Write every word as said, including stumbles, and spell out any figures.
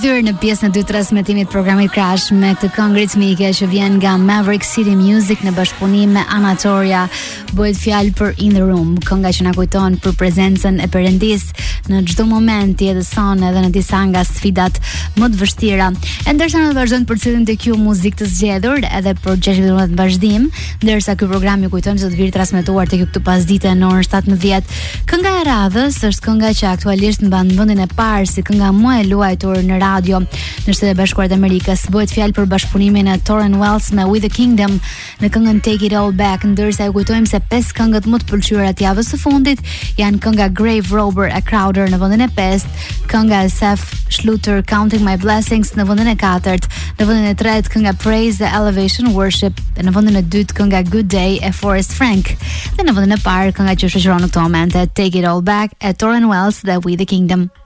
Rikthyer në pjesën e dytë të transmetimit të programit Crash me këtë këngë ritmike që vjen nga Maverick City Music në bashkëpunim me Anatolia. Bëhet fjalë për In the Room, kënga që na kujton për prezencën e Perëndis në çdo moment të jetës sonë edhe në disa nga sfidat më të vështira. E ndërsa ne vazhdojmë të përcjellim tek ju muzikë të zgjedhur edhe për gjashtë minuta të vazhdim, ndërsa ky program ju kujtojmë se do të vijë transmetuar tek ju këtu pasdite në orën shtatëmbëdhjetë. Kënga e radhës është kënga që aktualisht mban vendin e parë si kënga më e luajtur në radio në Shtetet e Bashkuara të Amerikës. Bëhet fjalë për bashkëpunimin e Torren Wells me With the Kingdom në këngën Take It All Back, ndërsa ju kujtojmë se pesë këngët më të pëlqyera të javës së fundit janë kënga Grave Robber e Crowder në vendin e pestë, kënga e Seth Schluter Counting My Blessings në vendin e katërt, në vendin e tretë kënga Praise the Elevation Worship, dhe në vendin e dytë kënga Good Day e Forrest Frank, dhe në vendin e parë kënga që shoqëron në këtë moment Take It All Back e Torren Wells dhe With the Kingdom.